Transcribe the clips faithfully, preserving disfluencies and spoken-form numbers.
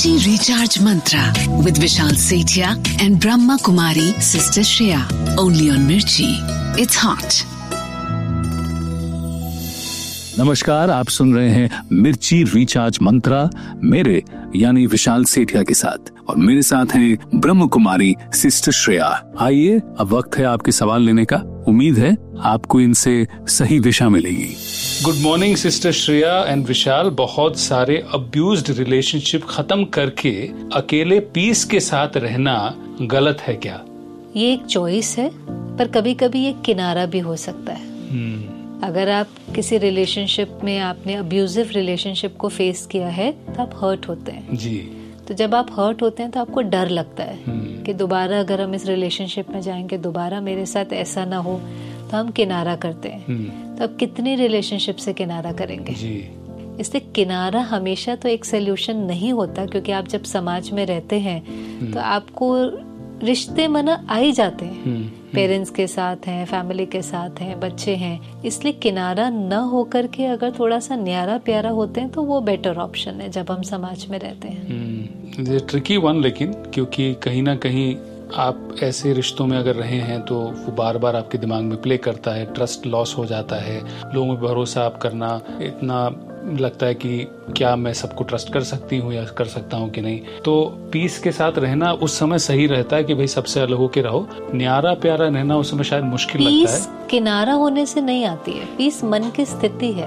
Mirchi Recharge Mantra with Vishal Sethia and Brahma Kumari Sister Shreya. Only on Mirchi. It's hot. नमस्कार, आप सुन रहे हैं मिर्ची recharge मंत्रा मेरे यानी विशाल सेठिया के साथ, और मेरे साथ हैं ब्रह्म कुमारी सिस्टर श्रेया। आइए, अब वक्त है आपके सवाल लेने का। उम्मीद है आपको इनसे सही दिशा मिलेगी। Good morning sister Shreya and विशाल। बहुत सारे अब्यूज्ड रिलेशनशिप खत्म करके अकेले पीस के साथ रहना गलत है क्या? ये एक चॉइस है, पर कभी कभी ये किनारा भी हो सकता है। hmm. अगर आप किसी रिलेशनशिप में आपने अब्यूजिव रिलेशनशिप को फेस किया है तो आप हर्ट होते हैं जी। तो जब आप हर्ट होते हैं तो आपको डर लगता है hmm. कि दोबारा अगर हम इस रिलेशनशिप में जाएंगे, दोबारा मेरे साथ ऐसा ना हो, तो हम किनारा करते हैं। hmm. तो आप कितनी रिलेशनशिप से किनारा करेंगे जी। इसलिए किनारा हमेशा तो एक सोल्यूशन नहीं होता, क्योंकि आप जब समाज में रहते हैं hmm. तो आपको रिश्ते मना आ ही जाते हैं। hmm. पेरेंट्स के साथ हैं, फैमिली के साथ हैं, बच्चे हैं। इसलिए किनारा न होकर के अगर थोड़ा सा न्यारा प्यारा होते हैं तो वो बेटर ऑप्शन है जब हम समाज में रहते हैं। ये ट्रिकी वन, लेकिन क्योंकि कहीं ना कहीं आप ऐसे रिश्तों में अगर रहे हैं तो वो बार बार आपके दिमाग में प्ले करता है, ट्रस्ट लॉस हो जाता है, लोगों पे भरोसा आप करना इतना लगता है कि क्या मैं सबको ट्रस्ट कर सकती हूँ या कर सकता हूँ कि नहीं। तो पीस के साथ रहना उस समय सही रहता है कि भाई सबसे अलग होके रहो। न्यारा प्यारा रहना उस समय शायद मुश्किल लगता है। पीस किनारा होने से नहीं आती है, पीस मन की स्थिति है।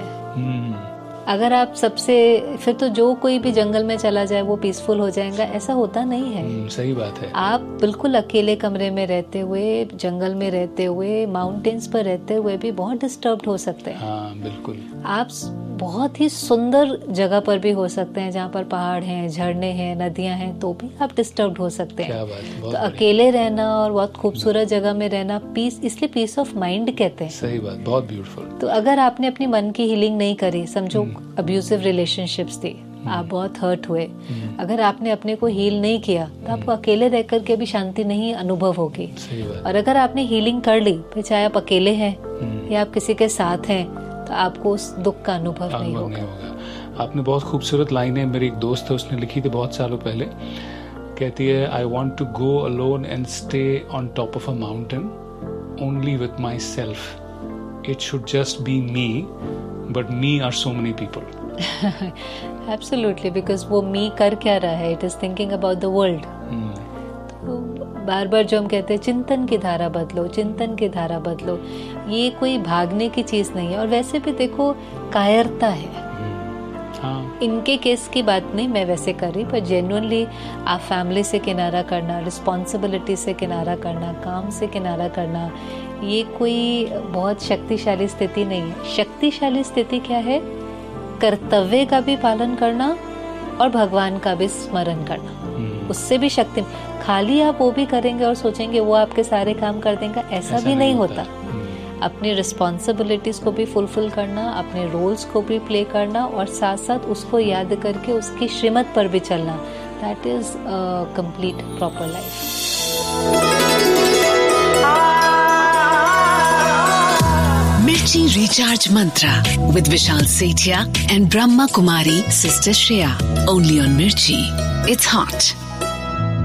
अगर आप सबसे फिर तो जो कोई भी जंगल में चला जाए वो पीसफुल हो जाएगा, ऐसा होता नहीं है। सही बात है। आप बिल्कुल अकेले कमरे में रहते हुए, जंगल में रहते हुए, माउंटेन्स पर रहते हुए भी बहुत डिस्टर्ब्ड हो सकते हैं। हाँ, बिल्कुल। आप बहुत ही सुंदर जगह पर भी हो सकते हैं जहाँ पर पहाड़ हैं, झरने हैं, नदियां हैं, तो भी आप डिस्टर्ब्ड हो सकते हैं। क्या बात है, बहुत तो अकेले रहना और बहुत खूबसूरत जगह में रहना पीस, इसलिए पीस ऑफ माइंड कहते हैं। सही बात, बहुत ब्यूटीफुल। तो अगर आपने अपनी मन की हीलिंग नहीं करी, समझो अब्यूसिव रिलेशनशिप्स थी, आप बहुत हर्ट हुए, अगर आपने अपने को हील नहीं किया तो आपको अकेले रह करके भी शांति नहीं अनुभव होगी। और अगर आपने हीलिंग कर ली, फिर चाहे आप अकेले हैं या आप किसी के साथ हैं, तो आपको उस दुख का अनुभव नहीं होगा। नहीं होगा। आपने बहुत खूबसूरत लाइनें, मेरी एक दोस्त है उसने लिखी थी बहुत सालों पहले, कहती है, I want to go alone and stay on top of a mountain only with my self. It should just be me, but me are so many people. Absolutely, because वो मी कर क्या रहा है, it is thinking about the world. बार बार जो हम कहते हैं चिंतन की धारा बदलो, चिंतन की धारा बदलो, ये कोई भागने की चीज नहीं है। और वैसे भी देखो, कायरता है। हाँ। इनके केस की बात नहीं मैं वैसे कर रही, पर जेन्युइनली आप फैमिली से किनारा करना, रिस्पॉन्सिबिलिटी से किनारा करना, काम से किनारा करना, ये कोई बहुत शक्तिशाली स्थिति नहीं है। शक्तिशाली स्थिति क्या है? कर्तव्य का भी पालन करना और भगवान का भी स्मरण करना, उससे भी शक्ति। खाली आप वो भी करेंगे और सोचेंगे वो आपके सारे काम कर देंगे, ऐसा, ऐसा भी नहीं होता, होता। अपनी रिस्पॉन्सिबिलिटीज को भी फुलफिल करना, अपने रोल्स को भी प्ले करना, और साथ साथ उसको याद करके उसकी श्रीमत पर भी चलना। That is complete proper life. Mirchi Recharge Mantra with Vishal Sethia and Brahma Kumari Sister Shreya. Only on Mirchi. It's hot.